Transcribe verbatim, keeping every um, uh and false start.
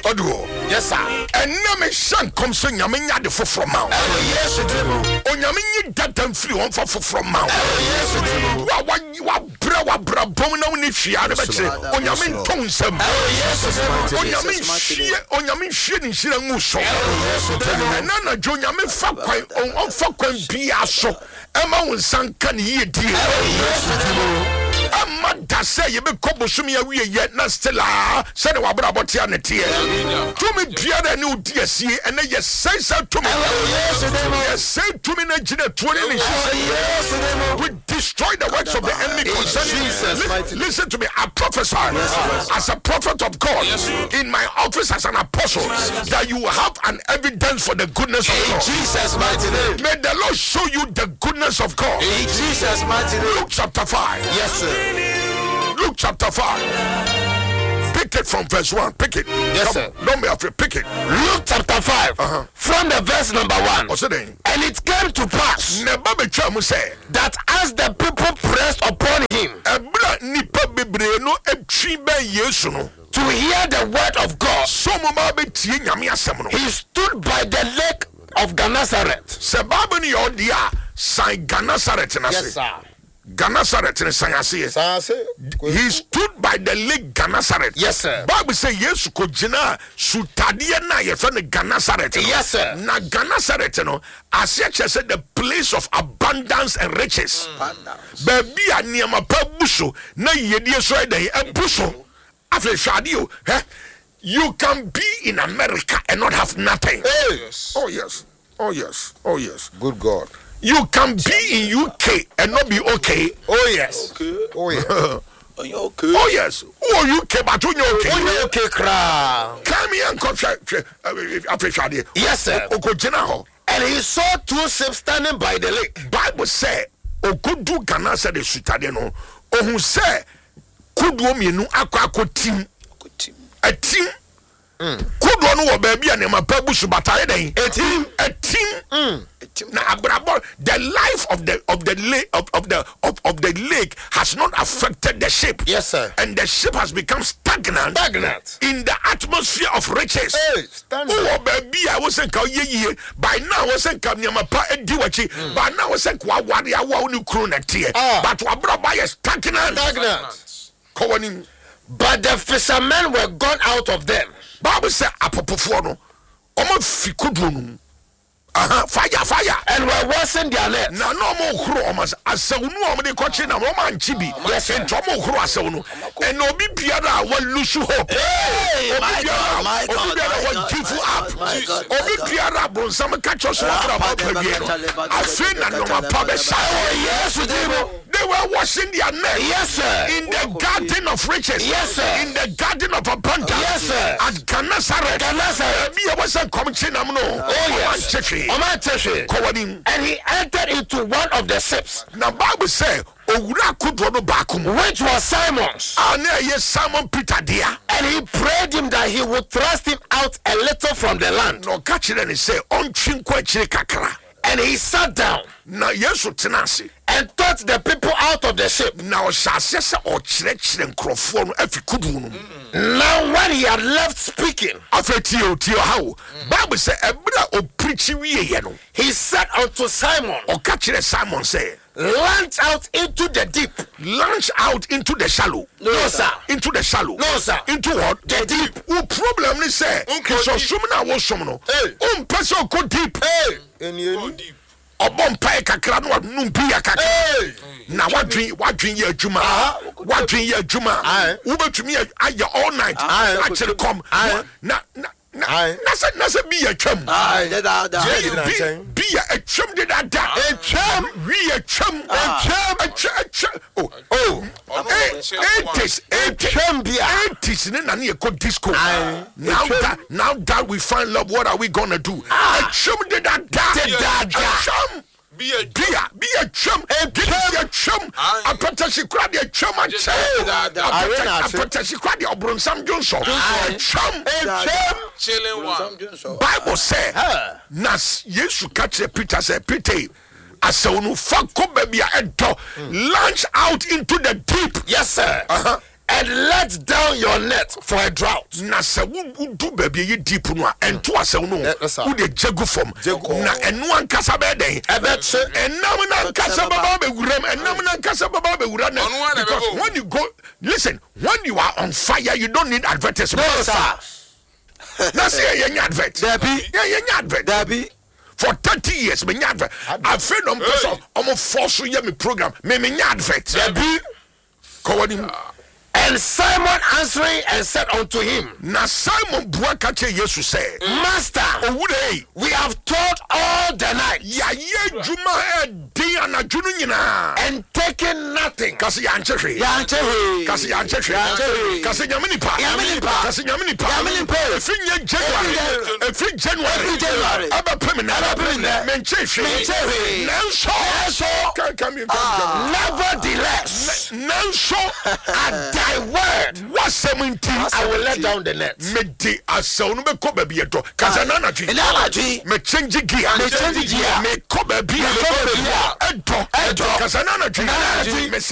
Odo. Yes, sir. And no me shank come so nyamenya de from mouth. Yes, O nyamenyi dadan free on for from mouth. Yes, wa wa wa bra wa bra bom na woni hwia de betre. O nyamen ton nsam. yes, O nyamen hwie, o nyamen hwie ni hira ngu so. Na na jo nyamen fa kwan, on fa kwan bia so. Ema won sanka ne yedie. Amma da say ye be kobosumi ya wiye ye na stella say the wabra botia ne tie to me bia da ne odi asie ene ye say say to me yes say to me na gina twenty yes we destroy the works of the enemy concerning Jesus. Listen to me, I prophesy as a prophet of God in my office as an apostle that you have an evidence for the goodness of God. Jesus mighty name. May the Lord show you the goodness of God. In Jesus mighty name. Luke chapter five. Yes, sir. Luke chapter five. Pick it from verse one. Pick it. Yes, Come, sir. don't be afraid. Pick it. Luke chapter five. Uh-huh. From the verse number one. What's it name? And it came to pass that as the people pressed upon him to hear the word of God, he stood by the lake of Gennesaret. Yes, sir. Gennesaret in Sayase. He stood by the lake Gennesaret. Yes, sir. Bible say yes ko jina sutadia na ye fe Gennesaret. Yes, sir. Na Gennesaret no asiache say the place of abundance and riches. Baby a niam pa buso na yedie so dey e buso. Afi hwade o. You can be in America and not have nothing. Hey. Yes. Oh yes. Oh yes. Oh yes. Good God. You can be in U K and not be okay. Oh yes. Okay. Oh yes. Are you okay? Oh yes. Oh U K but you okay. Oh okay, kra. Come here and come after yes, sir. Okojina. And he saw two ships standing by the lake. Bible say Okodu Ganasa de Sutade no. Ohun say kudu mienu akwa akotim. A team. Kudu no wo baby and ma pabusu bataye den. A team. A team. Now, the life of the of the lake of, of the of, of the lake has not affected the ship. Yes, sir. And the ship has become stagnant, stagnant. in the atmosphere of riches. Hey, oh, baby, I wasn't called ye by now. I wasn't come near my pa and do what by now. I wasn't quite what I want to croon at here. But what brought by a stagnant, stagnant. But the fishermen were gone out of them. Bible said, "Apopofono, omo fikudunu." Uh-huh. Fire, fire. And we're washing their nets. Now, no more crew almost as so no more coaching a woman chibi. Yes, and Tomo crew as so no. And no be Piara will lose hope. Hey, my God, my God, will give you up. Obi Piara bron some catch us about the year. I feel that no more publish. Yes, they were washing their nets. Yes, sir. In the garden of riches. Yes, sir. In the garden of abundance. Yes, sir. At Gennesaret. Gennesaret. Be a was a coming. Oh, yes. And he entered into one of the ships. Now Bible say, which was Simon's. Yes, Simon Peter dear. And he prayed him that he would thrust him out a little from the land. No catch it and he say, on kakra. And he sat down. Now yes, tenasi. And taught the people out of the ship. Now shasesa or church and crofon every kudun. Now when he had left speaking, after tio tio how Bible say ebra o preach we yeno. He said unto Simon, or catch it Simon say, launch out into the deep. Launch out into the shallow. No, no sir. Into the shallow. No, sir. Into what? The deep. Who problem is say? So sumna was sumno. Um person go deep. Hey. And you deep. Obon pai kakra no numpi ya kakra. Na wadwin wadwin ye adwuma. Wadwin ye adwuma. Wo betumi aye all night. Actually come. Na na na na na say be a twam. Ah, that that. Be a twam de that. A twam, we a twam, a twam, a twam. Oh, oh. eighties, twam be eighties ne na na ko disco. Now that now that we find love, what are we going to do? A twam de that. A twam. Be a beer, be a chum, a be a chum, a potential crowd, a chum, a chum, a potential crowd, a Bronsam Johnson, a chum, a chum, chilling one. Bible say, Nas, yes, you catch a Peter, say, Peter, as so no fuck, baby, a door, launch out into the deep. Yes, sir. Uh huh. and let down your net for a drought. Na se wo du baby ye deep no and to asem no wo de jagu fom na eno ankasa be den Ebe che enam na ankasa baba be wuram enam na ankasa baba be wuram because when you go listen when you are on fire you don't need advertisement. No sir. Na say ye nya advert. Debbie. Yeah ye nya advert. Debbie. For thirty years me nya advert. I feel no person omo force ye me program me me nya advert. Debbie. Kowani. And Simon answering and said unto him, Na Simon buaka che Jesus said, Master, owure, we have toiled all the night ya ye juma e din anadwunu nyina and taken nothing. kasi ya nchehwe Ya nchehwe. kasi ya nchehwe Ya nchehwe. kasi nyamini pa Nyamini pa. kasi nyamini pa Nyamini pa. efinye January efi January Every January. aba pemina Aba pemina. menchehwe Menchehwe. nanso Nanso. can come in come Nevertheless, nanso at thy word, waseminti I will let down the net. medi asaw no be ko ba bieto kasi na na twi Ena anadwi. me change gear Me change gear. me ko ba bia Me kɔ baabi a. edo edo kasi na na twi Na na twi. me